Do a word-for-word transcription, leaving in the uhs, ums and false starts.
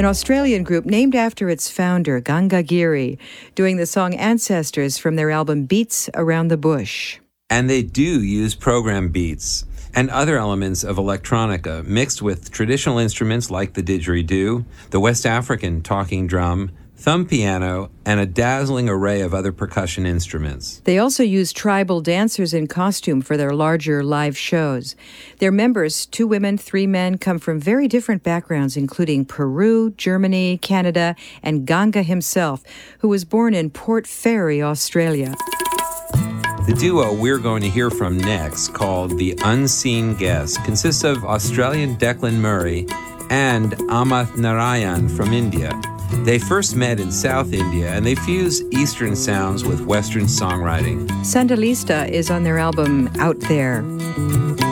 Australian group named after its founder, Ganga Giri, doing the song Ancestors from their album Beats Around the Bush. And they do use program beats and other elements of electronica mixed with traditional instruments like the didgeridoo, the West African talking drum, thumb piano, and a dazzling array of other percussion instruments. They also use tribal dancers in costume for their larger live shows. Their members, two women, three men, come from very different backgrounds, including Peru, Germany, Canada, and Ganga himself, who was born in Port Fairy, Australia. The duo we're going to hear from next, called The Unseen Guest, consists of Australian Declan Murray and Amath Narayan from India. They first met in South India, and they fuse Eastern sounds with Western songwriting. Sandalista is on their album Out There.